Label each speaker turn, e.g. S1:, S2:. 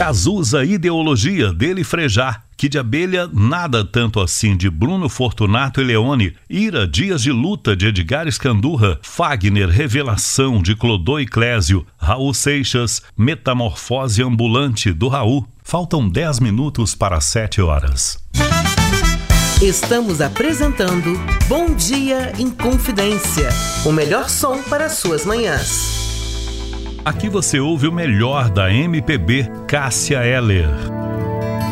S1: Cazuza Ideologia, dele Frejá. Que de Abelha, Nada Tanto Assim, de Bruno Fortunato e Leone. Ira, Dias de Luta, de Edgar Escandurra. Fagner, Revelação, de Clodô e Clésio. Raul Seixas, Metamorfose Ambulante, do Raul. Faltam 10 minutos para 7 horas.
S2: Estamos apresentando Bom Dia em Confidência, o melhor som para suas manhãs.
S1: Aqui você ouve o melhor da MPB, Cássia Eller.